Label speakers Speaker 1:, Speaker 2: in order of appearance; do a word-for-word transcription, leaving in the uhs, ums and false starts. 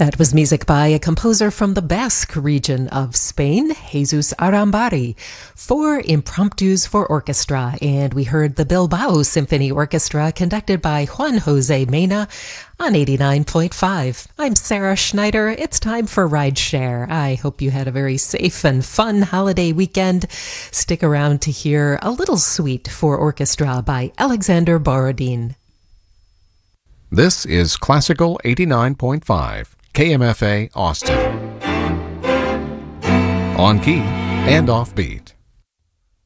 Speaker 1: That was music by a composer from the Basque region of Spain, Jesus Arambari, four impromptus for orchestra, and we heard the Bilbao Symphony Orchestra conducted by Juan Jose Mena on eighty-nine point five. I'm Sarah Schneider. It's time for Ride Share. I hope you had a very safe and fun holiday weekend. Stick around to hear a little suite for orchestra by Alexander Borodin.
Speaker 2: This is Classical eighty-nine point five. K M F A Austin. On key and off beat.